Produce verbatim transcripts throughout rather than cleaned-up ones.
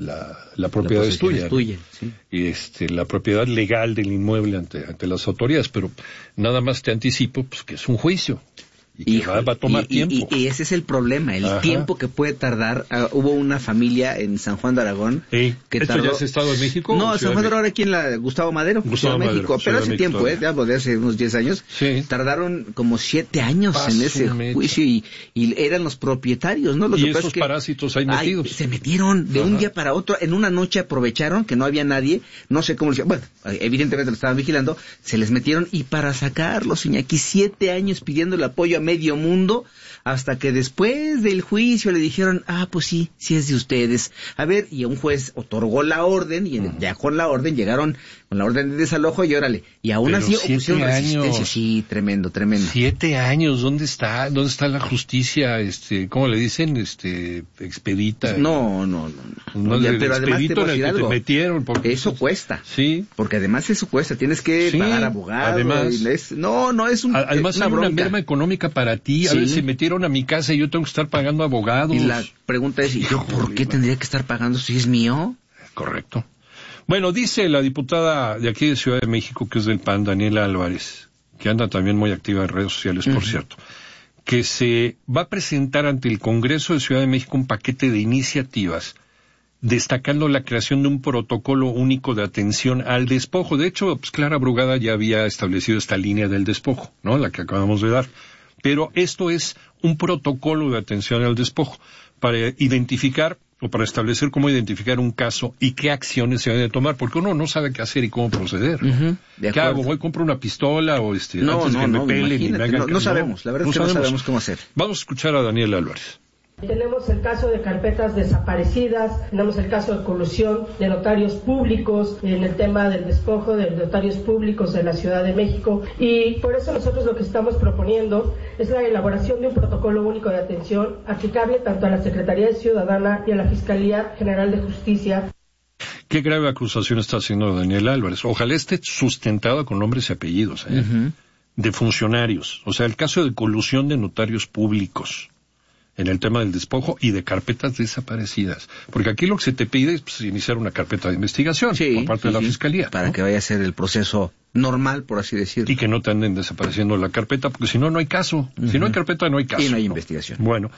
la, la propiedad es tuya. Es tuya, sí. Y este, la propiedad legal del inmueble ante, ante las autoridades, pero nada más te anticipo pues que es un juicio. Y que va, va a tomar y, tiempo. Y, y ese es el problema, el Ajá. tiempo que puede tardar. Uh, hubo una familia en San Juan de Aragón ¿Eh? que ¿Esto tardó... ya es Estado de México? No, San Juan de Aragón aquí en la Gustavo Madero, Gustavo Ciudad de México, Madero, pero hace Ciudad de tiempo, México, eh, ya hablo de hace unos diez años. Sí. Tardaron como siete años Paso en ese mecha. juicio y, y eran los propietarios, ¿no? Lo Y que pasa esos es que, parásitos ahí ay, metidos. se metieron de Ajá. un día para otro, en una noche aprovecharon que no había nadie, no sé cómo lo hicieron, bueno, evidentemente lo estaban vigilando, se les metieron y para sacarlos, Iñaki, siete años pidiendo el apoyo a medio mundo, hasta que después del juicio le dijeron, ah, pues sí, sí es de ustedes. A ver, y un juez otorgó la orden, y uh-huh. ya con la orden llegaron con la orden de desalojo y órale. Y aún Pero así opusieron años, resistencia. Sí, tremendo, tremendo. Siete años, ¿dónde está? ¿Dónde está la justicia? Este, ¿cómo le dicen? Este, expedita. No, no, no. no. no ya, el pero además te voy a decir algo. Te metieron porque... Eso cuesta. Sí. Porque además eso cuesta. Tienes que sí, pagar abogado. Además. Y les... No, no, es un... Además una hay bronca. una merma económica para ti. A sí. ver, se metieron a mi casa y yo tengo que estar pagando abogados. Y la pregunta es, ¿y yo por qué tendría que estar pagando si es mío? Correcto. Bueno, dice la diputada de aquí de Ciudad de México, que es del P A N, Daniela Álvarez, que anda también muy activa en redes sociales, por uh-huh. cierto, que se va a presentar ante el Congreso de Ciudad de México un paquete de iniciativas destacando la creación de un protocolo único de atención al despojo. De hecho, pues Clara Brugada ya había establecido esta línea del despojo, ¿no? La que acabamos de dar. Pero esto es un protocolo de atención al despojo para identificar o para establecer cómo identificar un caso y qué acciones se deben de tomar, porque uno no sabe qué hacer y cómo proceder. Uh-huh, ¿Qué hago? ¿Voy, compro una pistola o este, no, antes no, que no, me pelen y me hagan... No, no sabemos, la verdad no es que sabemos. no sabemos cómo hacer. Vamos a escuchar a Daniela Álvarez. Tenemos el caso de carpetas desaparecidas, tenemos el caso de colusión de notarios públicos en el tema del despojo de notarios públicos en la Ciudad de México, y por eso nosotros lo que estamos proponiendo es la elaboración de un protocolo único de atención aplicable tanto a la Secretaría Ciudadana y a la Fiscalía General de Justicia. Qué grave acusación está haciendo Daniela Álvarez. Ojalá esté sustentada con nombres y apellidos, ¿eh? Uh-huh. De funcionarios. O sea, el caso de colusión de notarios públicos en el tema del despojo y de carpetas desaparecidas. Porque aquí lo que se te pide es pues, iniciar una carpeta de investigación sí, por parte sí, de la sí. Fiscalía. Para ¿no? que vaya a ser el proceso normal, por así decirlo. Y que no te anden desapareciendo la carpeta, porque si no, no hay caso. Uh-huh. Si no hay carpeta, no hay caso. Y no hay ¿no? investigación. Bueno,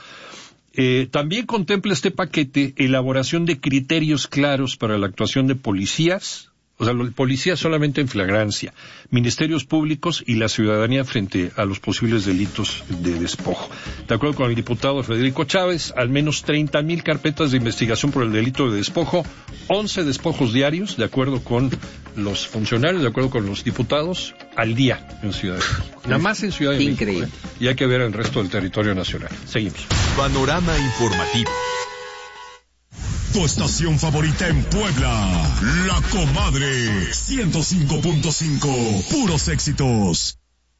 eh, también contempla este paquete elaboración de criterios claros para la actuación de policías, o sea, policías solamente en flagrancia, ministerios públicos y la ciudadanía frente a los posibles delitos de despojo. De acuerdo con el diputado Federico Chávez, al menos treinta mil carpetas de investigación por el delito de despojo, once despojos diarios, de acuerdo con los funcionarios, de acuerdo con los diputados, al día en Ciudad de México. Nada más en Ciudad de México. Increíble. ¿eh? Y hay que ver el resto del territorio nacional. Seguimos. Panorama informativo. Tu estación favorita en Puebla, La Comadre, ciento cinco punto cinco, puros éxitos.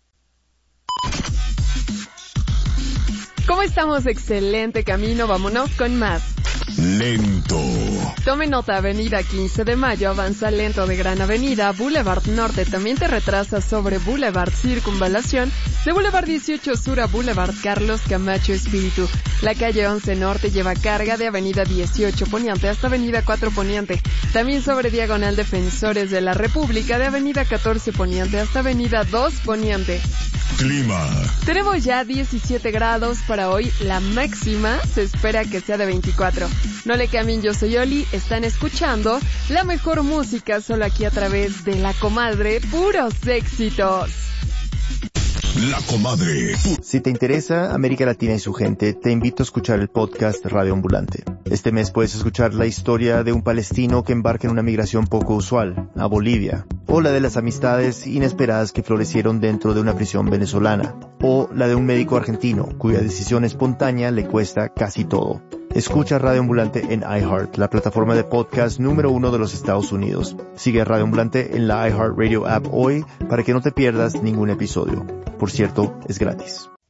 ¿Cómo estamos? Excelente camino, vámonos con más. Lento. Tome nota, Avenida quince de Mayo avanza lento de Gran Avenida, Boulevard Norte también te retrasa sobre Boulevard Circunvalación, de Boulevard dieciocho Sur a Boulevard Carlos Camacho Espíritu. La calle once Norte lleva carga de Avenida dieciocho Poniente hasta Avenida cuatro Poniente, también sobre Diagonal Defensores de la República de Avenida catorce Poniente hasta Avenida dos Poniente. Clima. Tenemos ya diecisiete grados para hoy, la máxima se espera que sea de veinticuatro. No le cambien, yo soy Oli, están escuchando la mejor música solo aquí a través de La Comadre, puros éxitos. La Comadre. Si te interesa América Latina y su gente, te invito a escuchar el podcast Radio Ambulante. Este mes puedes escuchar la historia de un palestino que embarca en una migración poco usual, a Bolivia, o la de las amistades inesperadas que florecieron dentro de una prisión venezolana, o la de un médico argentino cuya decisión espontánea le cuesta casi todo. Escucha Radio Ambulante en iHeart, la plataforma de podcast número uno de los Estados Unidos. Sigue a Radio Ambulante en la iHeartRadio app hoy para que no te pierdas ningún episodio. Por cierto, es gratis.